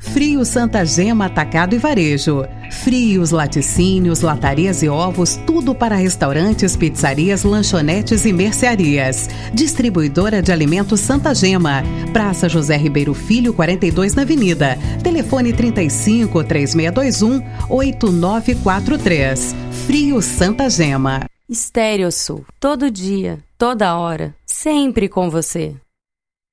Frios Santa Gema Atacado e Varejo. Frios, laticínios, latarias e ovos, tudo para restaurantes, pizzarias, lanchonetes e mercearias. Distribuidora de alimentos Santa Gema. Praça José Ribeiro Filho, 42 na Avenida. Telefone 35 3621 8943. Frios Santa Gema. Estéreo Sul. Todo dia, toda hora, sempre com você.